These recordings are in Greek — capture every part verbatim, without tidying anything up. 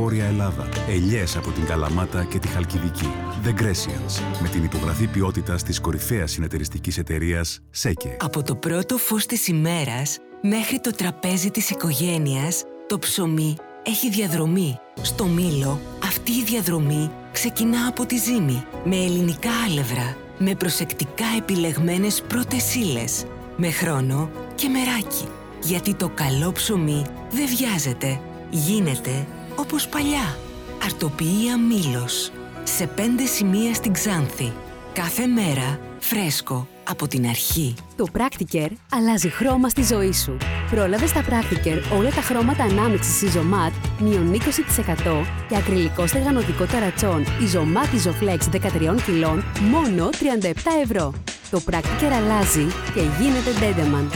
Βόρεια Ελλάδα. Ελιές από την Καλαμάτα και τη Χαλκιδική. The Grecians, με την υπογραφή ποιότητας της κορυφαίας συνεταιριστικής εταιρείας ΣΕΚΕ. Από το πρώτο φως της ημέρας μέχρι το τραπέζι της οικογένειας, το ψωμί έχει διαδρομή. Στο Μήλο, αυτή η διαδρομή ξεκινά από τη ζύμη, με ελληνικά άλευρα, με προσεκτικά επιλεγμένες πρώτες ύλες, με χρόνο και μεράκι. Γιατί το καλό ψωμί δεν βιάζεται, γίνεται όπως παλιά. Αρτοποιία Μήλος, σε πέντε σημεία στην Ξάνθη. Κάθε μέρα φρέσκο από την αρχή. Το Practicare αλλάζει χρώμα στη ζωή σου. Πρόλαβε στα Practicare όλα τα χρώματα ανάμειξης Isomat μείον είκοσι τοις εκατό και ακριλικό στεγανωτικό ταρατσόν Isomat Isoflex δεκατρία κιλών μόνο τριάντα επτά ευρώ. Το Practicare αλλάζει και γίνεται Dedeman.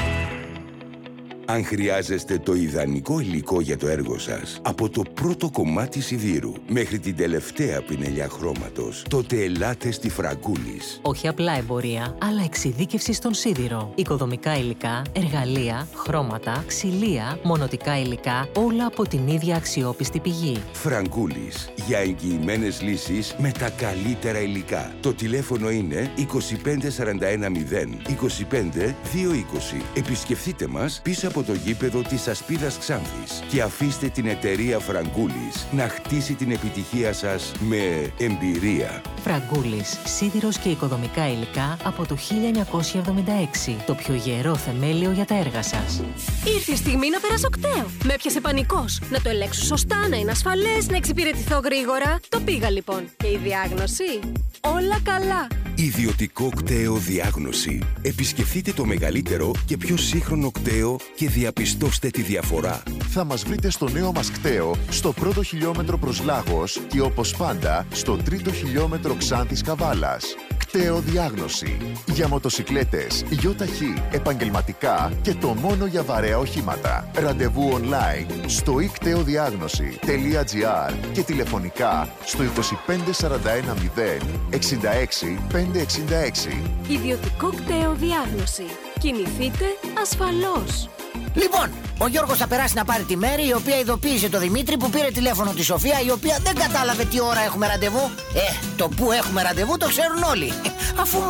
Αν χρειάζεστε το ιδανικό υλικό για το έργο σας, από το πρώτο κομμάτι σιδήρου μέχρι την τελευταία πινελιά χρώματος, τότε ελάτε στη Φραγκούλης. Όχι απλά εμπορία, αλλά εξειδίκευση στον σίδηρο. Οικοδομικά υλικά, εργαλεία, χρώματα, ξυλία, μονοτικά υλικά, όλα από την ίδια αξιόπιστη πηγή. Φραγκούλης, για εγγυημένες λύσεις με τα καλύτερα υλικά. Το τηλέφωνο είναι είκοσι πέντε σαράντα ένα μηδέν είκοσι πέντε δύο είκοσι. Επισκεφτείτε μας πίσω από το γήπεδο της Ασπίδας Ξάνθης και αφήστε την εταιρεία Φραγκούλης να χτίσει την επιτυχία σας με εμπειρία. Φραγκούλης, σίδηρος και οικοδομικά υλικά από το χίλια εννιακόσια εβδομήντα έξι. Το πιο γερό θεμέλιο για τα έργα σας. Ήρθε η στιγμή να περάσω κταίο. Με έπιασε πανικός. Να το ελέγξω σωστά, να είναι ασφαλές, να εξυπηρετηθώ γρήγορα. Το πήγα λοιπόν. Και η διάγνωση? Όλα καλά. Ιδιωτικό κταίο διάγνωση. Επισκεφτείτε το μεγαλύτερο και πιο σύγχρονο κταίο και διαπιστώστε τη διαφορά. Θα μας βρείτε στο νέο μας κταίο, στο πρώτο χιλιόμετρο προς Λάγος και όπως πάντα στο τρίτο χιλιόμετρο Ξάνθης Καβάλας. Κταίο διάγνωση. Για μοτοσικλέτες, ΙΧ, επαγγελματικά και το μόνο για βαρέα οχήματα. Ραντεβού online στο i κταίο διάγνωση τελεία τζι άρ και τηλεφωνικά στο είκοσι πέντε σαράντα ένα μηδέν εξήντα έξι πεντακόσια εξήντα έξι. Ιδιωτικό κταίο διάγνωση. Κινηθείτε ασφαλώς. Λοιπόν, ο Γιώργος θα περάσει να πάρει τη Μέρη, η οποία ειδοποίησε το Δημήτρη που πήρε τηλέφωνο τη Σοφία, η οποία δεν κατάλαβε τι ώρα έχουμε ραντεβού. Ε, το που έχουμε ραντεβού το ξέρουν όλοι. Αφού